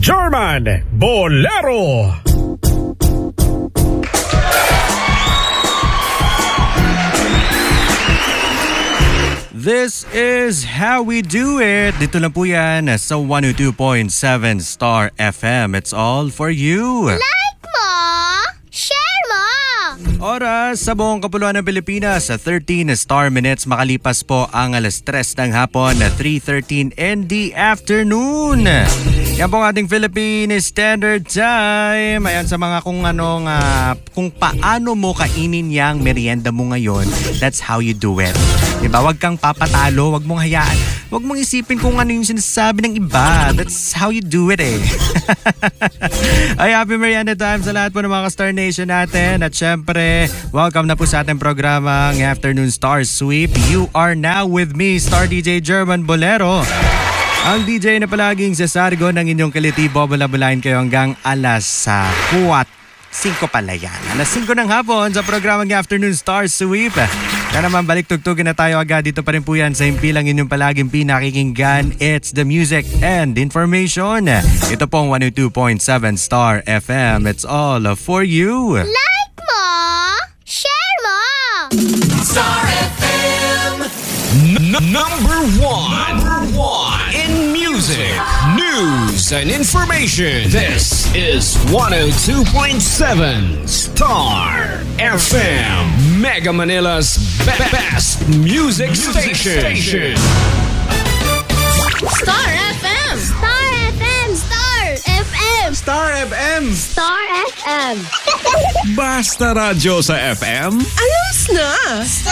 German Bolero. This is how we do it. Dito lang po yan sa 102.7 Star FM. It's all for you. Like mo! Share mo! Oras sa buong kapuluan ng Pilipinas, 13 star minutes makalipas po ang alas 3 ng hapon, 3:13 in the afternoon. Yan po ang ating Philippine Standard Time. Ayan sa mga kung paano mo kainin yang merienda mo ngayon, that's how you do it. Diba? Huwag kang papatalo, huwag mong hayaan. Huwag mong isipin kung ano yung sinasabi ng iba. That's how you do it eh. Ay, happy merienda time sa lahat po ng mga Star Nation natin. At syempre, welcome na po sa ating programang Afternoon Star Sweep. You are now with me, Star DJ German Bolero. Ang DJ na palaging sasargo ng inyong kalitibo, bulabulain kayo hanggang alas 5 pala yan. Alas 5 ng hapon sa programang Afternoon Star Sweep. Kaya naman balik tugtugin na tayo agad. Dito pa rin po yan sa impilang inyong palaging pinakikinggan. It's the music and information. Ito pong 102.7 Star FM. It's all for you. Like mo! Share mo! Star FM number one in music, news, and information. This is 102.7 Star FM, Mega Manila's best music station. Star FM! Star FM! Star FM! Star FM. Star FM! Basta radyo sa FM. Ayos na!